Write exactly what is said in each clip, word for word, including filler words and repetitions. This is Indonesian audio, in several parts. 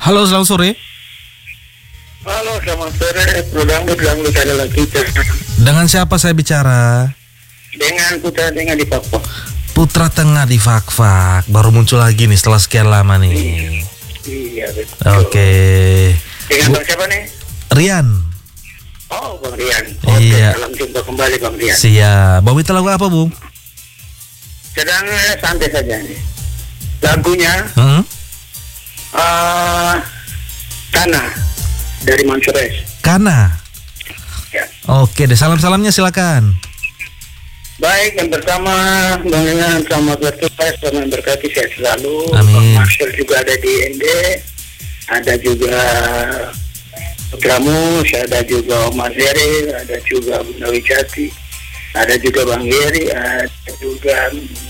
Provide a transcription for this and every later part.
Halo, selamat sore. Halo, selamat sore. Dangdut Dangdut adalah kita. Dengan siapa saya bicara? Dengan Putra Tengah di Papua. Putra Tengah di Fakfak. Baru muncul lagi nih setelah sekian lama nih. Iya, betul. Oke. Dengan Bu- Bang siapa nih? Rian. Oh, Bang Rian. Oke, Iya. salam jumpa kembali Bang Rian. Siap. Bawa minta lagu apa, Bung? Sedang eh, santai saja nih. Lagunya Hmm? uh, Tanah dari Mansur S. Kana. Ya. Oke deh, salam-salamnya silakan. Baik, yang pertama Bang Rian selamat bertugas dan memberkati sehat selalu. Amin. Bang Marcel juga ada di N D. Ada juga Putramu, ada juga Om Azeri, ada juga Bunda Wijati, ada juga Bang Geri, ada juga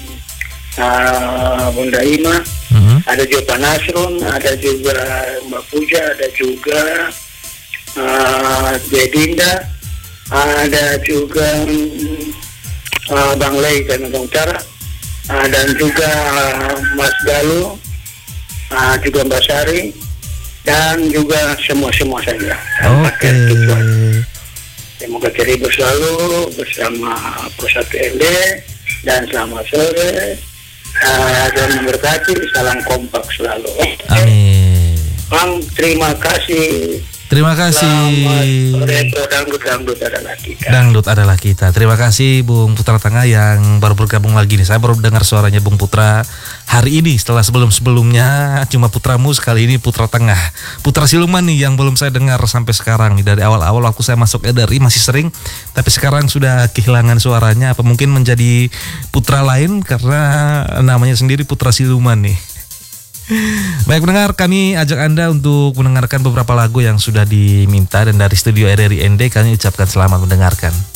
uh, Bunda Ima, Hmm? ada juga Pak Nasrun, ada juga Mbak Puja, ada juga uh, Dedinda, ada juga uh, Bang Lei Kalimantan Utara, uh, dan juga uh, Mas Galuh, uh, juga Mbak Sari, dan juga semua-semua saja. Oke. Semoga terhibur selalu bersama Pusat N D dan selamat sore uh, dan memberkati, salam kompak selalu. Amin. Bang, terima kasih. Terima kasih. Selamat sore, Dangdut Dangdut adalah kita. Dangdut adalah kita. Terima kasih Bung Putra Tengah yang baru bergabung lagi nih. Saya baru dengar suaranya Bung Putra hari ini setelah sebelum-sebelumnya cuma Putramu, sekali ini Putra Tengah. Putra Siluman nih yang belum saya dengar sampai sekarang nih. Dari awal-awal waktu saya masuk Edari masih sering, tapi sekarang sudah kehilangan suaranya. Apa mungkin menjadi putra lain karena namanya sendiri Putra Siluman nih. Baik pendengar, kami ajak Anda untuk mendengarkan beberapa lagu yang sudah diminta, dan dari studio R R I N D kami ucapkan selamat mendengarkan.